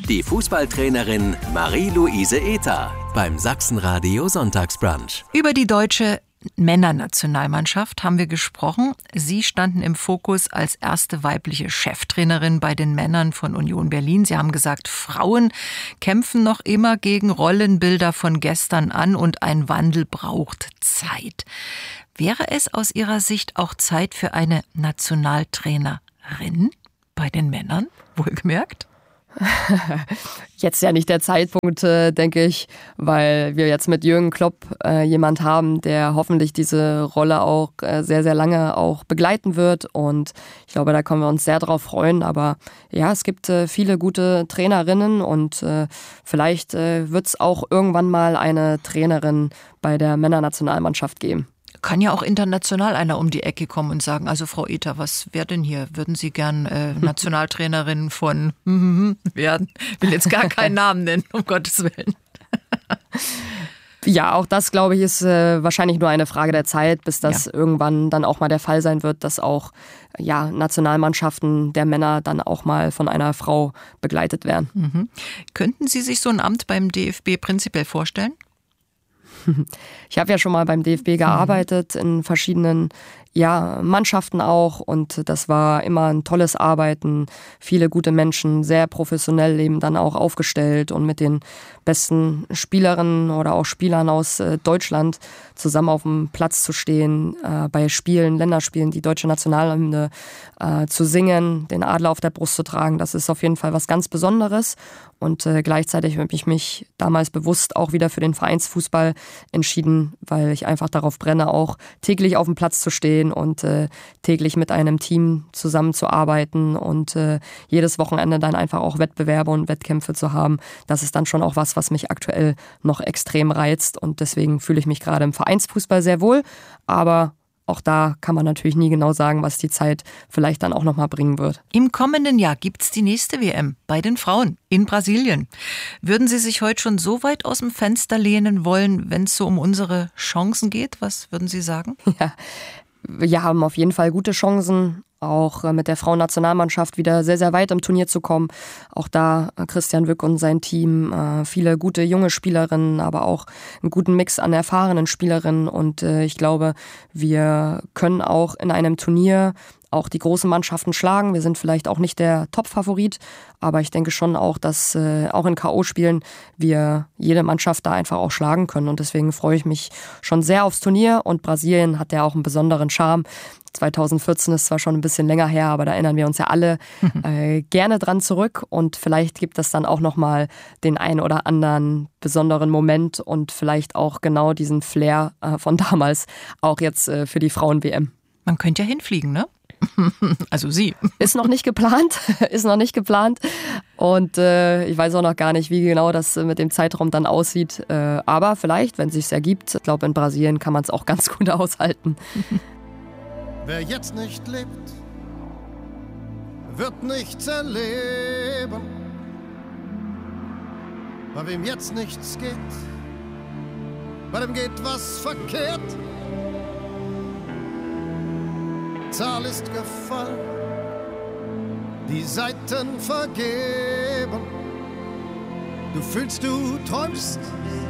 Die Fußballtrainerin Marie-Louise Ether beim Sachsenradio Sonntagsbrunch. Über die deutsche Männernationalmannschaft haben wir gesprochen. Sie standen im Fokus als erste weibliche Cheftrainerin bei den Männern von Union Berlin. Sie haben gesagt, Frauen kämpfen noch immer gegen Rollenbilder von gestern an und ein Wandel braucht Zeit. Wäre es aus Ihrer Sicht auch Zeit für eine Nationaltrainerin bei den Männern, wohlgemerkt? Jetzt ja nicht der Zeitpunkt, denke ich, weil wir jetzt mit Jürgen Klopp jemand haben, der hoffentlich diese Rolle auch sehr, sehr lange auch begleiten wird. Und ich glaube, da können wir uns sehr drauf freuen. Aber ja, es gibt viele gute Trainerinnen und vielleicht wird es auch irgendwann mal eine Trainerin bei der Männernationalmannschaft geben. Kann ja auch international einer um die Ecke kommen und sagen, also Frau Ether, was wäre denn hier? Würden Sie gern Nationaltrainerin von werden? Ich will jetzt gar keinen Namen nennen, um Gottes Willen. Ja, auch das, glaube ich, ist wahrscheinlich nur eine Frage der Zeit, bis das irgendwann dann auch mal der Fall sein wird, dass auch Nationalmannschaften der Männer dann auch mal von einer Frau begleitet werden. Mhm. Könnten Sie sich so ein Amt beim DFB prinzipiell vorstellen? Ich habe ja schon mal beim DFB gearbeitet, in verschiedenen Mannschaften auch, und das war immer ein tolles Arbeiten, viele gute Menschen, sehr professionell eben dann auch aufgestellt und mit den besten Spielerinnen oder auch Spielern aus Deutschland zusammen auf dem Platz zu stehen, bei Spielen, Länderspielen, die deutsche Nationalhymne zu singen, den Adler auf der Brust zu tragen, das ist auf jeden Fall was ganz Besonderes. Und gleichzeitig habe ich mich damals bewusst auch wieder für den Vereinsfußball entschieden, weil ich einfach darauf brenne, auch täglich auf dem Platz zu stehen und täglich mit einem Team zusammenzuarbeiten und jedes Wochenende dann einfach auch Wettbewerbe und Wettkämpfe zu haben. Das ist dann schon auch was mich aktuell noch extrem reizt, und deswegen fühle ich mich gerade im Vereinsfußball sehr wohl, aber auch da kann man natürlich nie genau sagen, was die Zeit vielleicht dann auch nochmal bringen wird. Im kommenden Jahr gibt's die nächste WM bei den Frauen in Brasilien. Würden Sie sich heute schon so weit aus dem Fenster lehnen wollen, wenn es so um unsere Chancen geht? Was würden Sie sagen? Ja, wir haben auf jeden Fall gute Chancen, auch mit der Frauennationalmannschaft wieder sehr, sehr weit im Turnier zu kommen. Auch da Christian Wück und sein Team, viele gute junge Spielerinnen, aber auch einen guten Mix an erfahrenen Spielerinnen. Und ich glaube, wir können auch in einem Turnier auch die großen Mannschaften schlagen. Wir sind vielleicht auch nicht der Top-Favorit, aber ich denke schon auch, dass auch in K.O.-Spielen wir jede Mannschaft da einfach auch schlagen können. Und deswegen freue ich mich schon sehr aufs Turnier. Und Brasilien hat ja auch einen besonderen Charme. 2014 ist zwar schon ein bisschen länger her, aber da erinnern wir uns ja alle gerne dran zurück. Und vielleicht gibt es dann auch nochmal den einen oder anderen besonderen Moment und vielleicht auch genau diesen Flair von damals auch jetzt für die Frauen-WM. Man könnte ja hinfliegen, ne? Also Sie. Ist noch nicht geplant, und ich weiß auch noch gar nicht, wie genau das mit dem Zeitraum dann aussieht, aber vielleicht, wenn es sich ergibt, ich glaube in Brasilien kann man es auch ganz gut aushalten. Wer jetzt nicht lebt, wird nichts erleben. Bei wem jetzt nichts geht, bei dem geht was verkehrt. Zahl ist gefallen, die Seiten vergeben. Du fühlst, du träumst,